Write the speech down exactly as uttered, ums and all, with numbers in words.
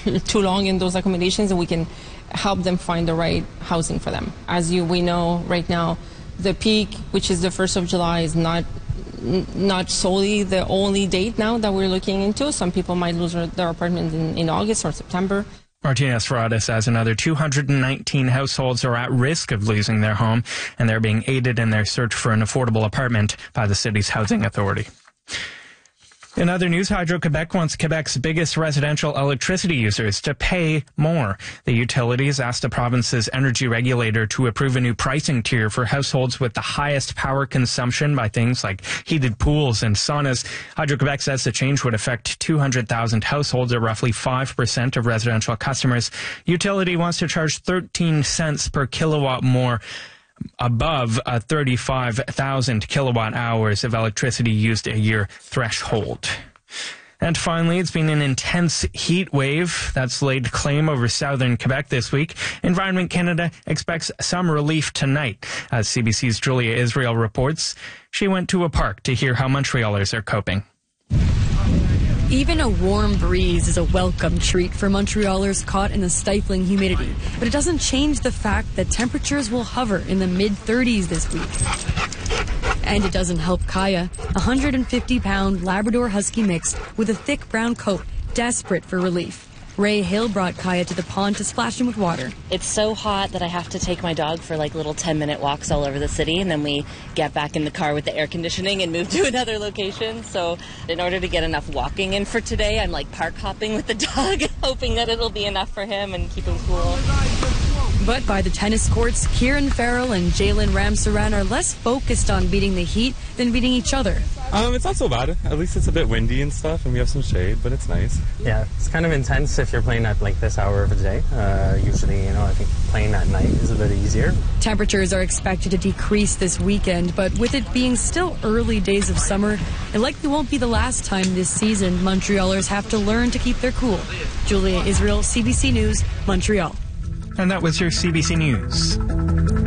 too long in those accommodations, and we can help them find the right housing for them. As you we know right now, the peak, which is the first of July, is not not solely the only date now that we're looking into. Some people might lose their apartment in, in August or September. Martinez-Ferrada says another two hundred nineteen households are at risk of losing their home, and they're being aided in their search for an affordable apartment by the city's housing authority. In other news, Hydro-Quebec wants Quebec's biggest residential electricity users to pay more. The utilities asked the province's energy regulator to approve a new pricing tier for households with the highest power consumption by things like heated pools and saunas. Hydro-Quebec says the change would affect two hundred thousand households, or roughly five percent of residential customers. Utility wants to charge thirteen cents per kilowatt more above a thirty-five thousand kilowatt hours of electricity used a year threshold. And finally, it's been an intense heat wave that's laid claim over southern Quebec this week. Environment Canada expects some relief tonight. As C B C's Julia Israel reports, she went to a park to hear how Montrealers are coping. Even a warm breeze is a welcome treat for Montrealers caught in the stifling humidity. But it doesn't change the fact that temperatures will hover in the mid thirties this week. And it doesn't help Kaya, a one hundred fifty pound Labrador Husky mix with a thick brown coat, desperate for relief. Ray Hill brought Kaya to the pond to splash him with water. It's so hot that I have to take my dog for like little ten minute walks all over the city, and then we get back in the car with the air conditioning and move to another location. So in order to get enough walking in for today, I'm like park hopping with the dog, hoping that it'll be enough for him and keep him cool. But by the tennis courts, Kieran Farrell and Jalen Ramsaran are less focused on beating the heat than beating each other. Um, it's not so bad. At least it's a bit windy and stuff, and we have some shade, but it's nice. Yeah, it's kind of intense if you're playing at like this hour of the day. Uh, usually, you know, I think playing at night is a bit easier. Temperatures are expected to decrease this weekend, but with it being still early days of summer, it likely won't be the last time this season Montrealers have to learn to keep their cool. Julia Israel, C B C News, Montreal. And that was your C B C News.